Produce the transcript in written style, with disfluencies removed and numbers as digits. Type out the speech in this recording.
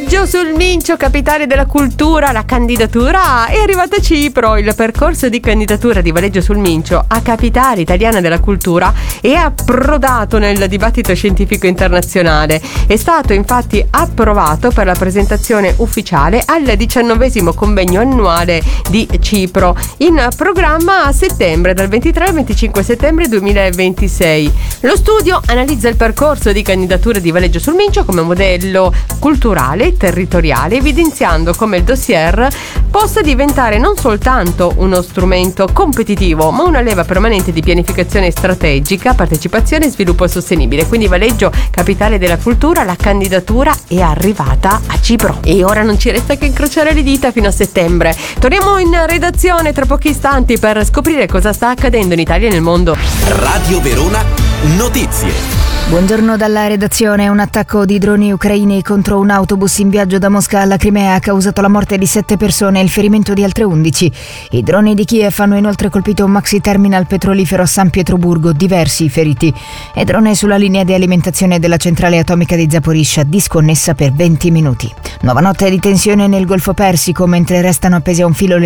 Valeggio sul Mincio, capitale della cultura, la candidatura è arrivata a Cipro. Il percorso di candidatura di Valeggio sul Mincio a capitale italiana della cultura è approdato nel dibattito scientifico internazionale. È stato infatti approvato per la presentazione ufficiale al 19° convegno annuale di Cipro, in programma a settembre, dal 23 al 25 settembre 2026. Lo studio analizza il percorso di candidatura di Valeggio sul Mincio come modello culturale, territoriale, evidenziando come il dossier possa diventare non soltanto uno strumento competitivo, ma una leva permanente di pianificazione strategica, partecipazione e sviluppo sostenibile. Quindi Valeggio, capitale della cultura, la candidatura è arrivata a Cipro e ora non ci resta che incrociare le dita fino a settembre. Torniamo in redazione tra pochi istanti per scoprire cosa sta accadendo in Italia e nel mondo. Radio Verona Notizie. Buongiorno dalla redazione. Un attacco di droni ucraini contro un autobus in viaggio da Mosca alla Crimea ha causato la morte di 7 persone e il ferimento di altre 11. I droni di Kiev hanno inoltre colpito un maxi terminal petrolifero a San Pietroburgo, diversi feriti. E drone sulla linea di alimentazione della centrale atomica di Zaporizhzhia, disconnessa per 20 minuti. Nuova notte di tensione nel Golfo Persico, mentre restano appesi a un filo le